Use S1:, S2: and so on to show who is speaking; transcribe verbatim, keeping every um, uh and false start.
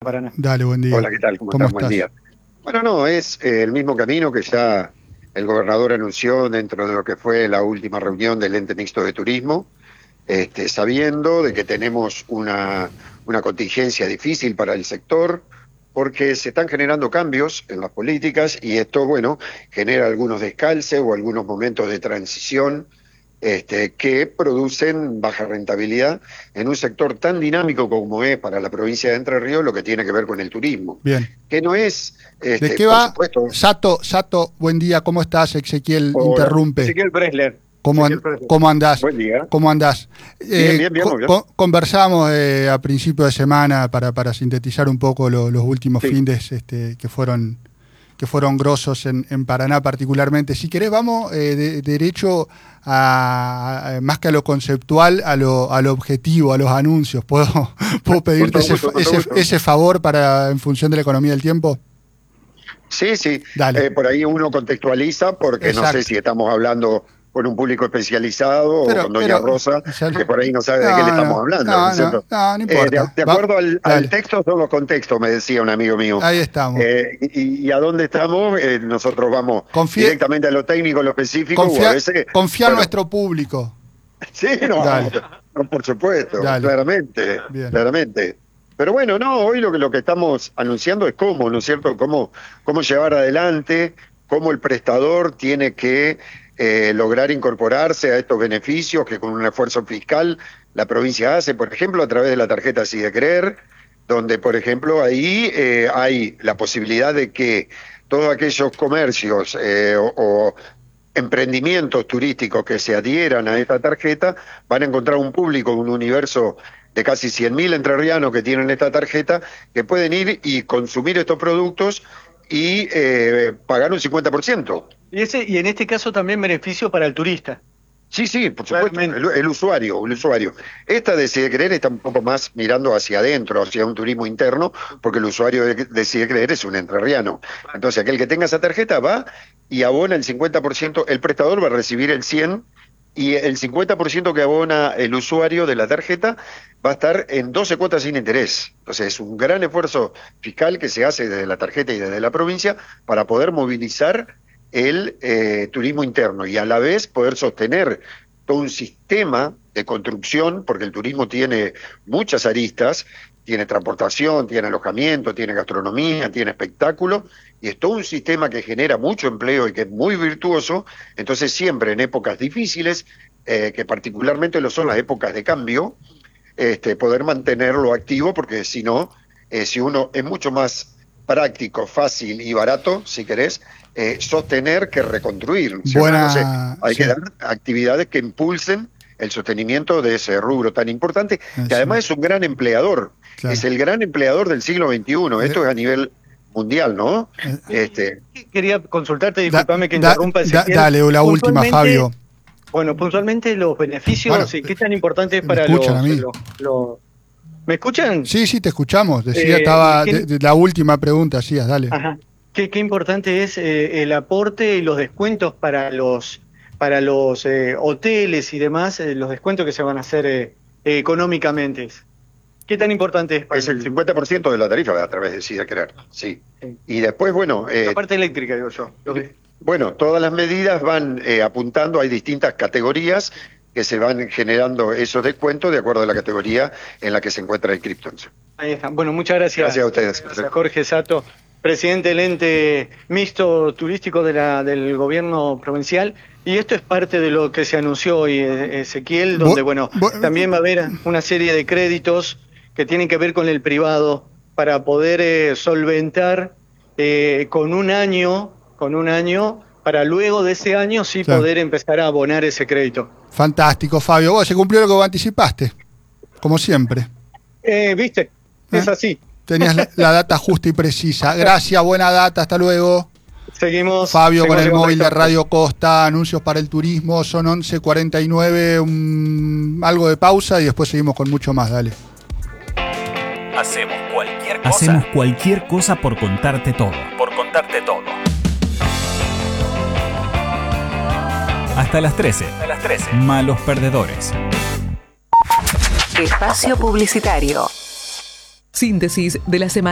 S1: Paraná.
S2: Dale, buen día.
S3: Hola, ¿qué tal? ¿Cómo,
S2: ¿Cómo
S3: estás? Buen día. Bueno, no, es eh, el mismo camino que ya el gobernador anunció dentro de lo que fue la última reunión del ente mixto de turismo, este, sabiendo de que tenemos una, una contingencia difícil para el sector, porque se están generando cambios en las políticas y esto, bueno, genera algunos descalces o algunos momentos de transición Este, que producen baja rentabilidad en un sector tan dinámico como es para la provincia de Entre Ríos lo que tiene que ver con el turismo.
S2: Bien.
S3: Que no es, este,
S2: ¿De qué
S3: por
S2: va?
S3: supuesto...
S2: Sato, Sato, buen día, ¿cómo estás? Ezequiel
S3: Hola.
S2: interrumpe.
S1: Ezequiel Bresler.
S2: ¿Cómo, an-
S1: Ezequiel Bresler.
S2: ¿Cómo andás?
S3: Buen día.
S2: ¿Cómo andás?
S3: Bien, bien, bien,
S2: co-
S3: muy bien.
S2: co- conversamos eh, a principio de semana para, para sintetizar un poco lo- los últimos
S3: Sí.
S2: fines este, que fueron que fueron grosos en, en Paraná particularmente. Si querés, vamos eh, de, derecho a, a, más que a lo conceptual, a lo, a lo objetivo, a los anuncios. ¿Puedo, ¿puedo pedirte ese,
S3: gusto,
S2: ese,
S3: gusto.
S2: ese favor para en función de la economía del tiempo?
S3: Sí, sí.
S2: Dale.
S3: Eh, por ahí uno contextualiza porque
S2: Exacto.
S3: no sé si estamos hablando con un público especializado
S2: Pero-
S3: o con doña
S2: pero-
S3: Rosa,
S2: ya-
S3: que por ahí no sabe de
S2: No,
S3: qué le
S2: no,
S3: estamos hablando.
S2: no,
S3: ¿no es cierto?
S2: no, no, no
S3: Eh, de,
S2: importa.
S3: de
S2: Va-
S3: acuerdo al,
S2: dale.
S3: al texto son los contextos, me decía un amigo mío.
S2: Ahí estamos.
S3: Eh, y, y a dónde estamos, eh, nosotros vamos
S2: Confía-
S3: directamente a lo técnico, a lo específico, o a
S2: Confía,
S3: veces...
S2: confía en
S3: bueno,
S2: nuestro público.
S3: Sí, no,
S2: Dale.
S3: no, por supuesto,
S2: Dale.
S3: claramente,
S2: Bien.
S3: claramente. Pero bueno, no, hoy lo que lo que estamos anunciando es cómo, ¿no es cierto? Cómo, cómo llevar adelante, cómo el prestador tiene que eh, lograr incorporarse a estos beneficios que con un esfuerzo fiscal la provincia hace, por ejemplo, a través de la tarjeta Así de Creer, donde, por ejemplo, ahí eh, hay la posibilidad de que todos aquellos comercios eh, o, o emprendimientos turísticos que se adhieran a esta tarjeta van a encontrar un público, un universo de casi cien mil entrerrianos que tienen esta tarjeta, que pueden ir y consumir estos productos y eh, pagar un cincuenta por ciento.
S1: Y, ese, y en este caso también beneficio para el turista.
S3: Sí, sí, por supuesto,
S1: Claramente.
S3: el, el usuario, el usuario. Esta Decide Creer está un poco más mirando hacia adentro, hacia un turismo interno, porque el usuario de Decide Creer es un entrerriano. Entonces, aquel que tenga esa tarjeta va y abona el cincuenta por ciento, el prestador va a recibir el cien por ciento y el cincuenta por ciento que abona el usuario de la tarjeta va a estar en doce cuotas sin interés. Entonces, es un gran esfuerzo fiscal que se hace desde la tarjeta y desde la provincia para poder movilizar el eh, turismo interno y a la vez poder sostener todo un sistema de construcción, porque el turismo tiene muchas aristas, tiene transportación, tiene alojamiento, tiene gastronomía, tiene espectáculo, y es todo un sistema que genera mucho empleo y que es muy virtuoso. Entonces siempre en épocas difíciles, eh, que particularmente lo son las épocas de cambio, este, poder mantenerlo activo, porque si no, eh, si uno es mucho más práctico, fácil y barato, si querés, eh, sostener que reconstruir. ¿Cierto?
S2: Buena,
S3: Entonces, hay
S2: sí.
S3: que dar actividades que impulsen el sostenimiento de ese rubro tan importante,
S2: Ah,
S3: que además
S2: sí.
S3: es un gran empleador,
S2: Claro.
S3: es el gran empleador del siglo veintiuno, esto es a nivel mundial, ¿no?
S2: Eh,
S3: Este,
S1: Quería consultarte,
S2: Da-
S1: disculpame que
S2: da-
S1: interrumpa,
S2: da-
S1: Ezequiel.
S2: dale, la última,
S1: Puntualmente-
S2: Fabio.
S1: Bueno, puntualmente los beneficios,
S2: Bueno,
S1: ¿y ¿qué tan importantes
S2: me
S1: para
S2: escuchan
S1: los,
S2: a mí.
S1: los- los- ¿Me escuchan?
S2: Sí, sí, te escuchamos. Decía,
S1: Eh,
S2: estaba
S1: ¿quién-
S2: de- de la última pregunta, hacías, dale.
S1: Ajá. ¿Qué, qué importante es eh, el aporte y los descuentos para los para los eh, hoteles y demás, eh, los descuentos que se van a hacer eh, eh, económicamente? ¿Qué tan importante es para
S3: es el cincuenta por ciento de la tarifa a través de Decide Creer, sí.
S1: Sí.
S3: Y después, bueno... eh,
S1: la parte eléctrica, digo yo? Lo que-
S3: Bueno, todas las medidas van eh, apuntando, hay distintas categorías que se van generando esos descuentos de acuerdo a la categoría en la que se encuentra el Krypton.
S1: Ahí está. Bueno, muchas gracias.
S3: Gracias a ustedes.
S1: Gracias, Jorge Sato, presidente del ente mixto turístico de la, del gobierno provincial. Y esto es parte de lo que se anunció hoy, eh, Ezequiel, donde,
S2: Bo-
S1: bueno,
S2: bo-
S1: también va a haber una serie de créditos que tienen que ver con el privado para poder eh, solventar eh, con un año, con un año, para luego de ese año sí
S2: Claro.
S1: poder empezar a abonar ese crédito.
S2: Fantástico, Fabio. Vos se cumplió lo que vos anticipaste, como siempre.
S1: Eh, ¿Viste? Es
S2: ¿Eh?
S1: así.
S2: Tenías la, la data justa y precisa. Gracias, buena data, hasta luego.
S1: Seguimos.
S2: Fabio con
S1: seguimos
S2: el
S1: en
S2: móvil de
S1: contacto.
S2: Radio Costa, anuncios para el turismo, son once cuarenta y nueve, un, algo de pausa y después seguimos con mucho más, dale.
S4: Hacemos cualquier cosa.
S5: Hacemos cualquier cosa por contarte todo.
S4: Por contarte todo.
S5: Hasta las trece.
S4: A las trece.
S5: Malos perdedores.
S6: Espacio publicitario.
S7: Síntesis de la semana.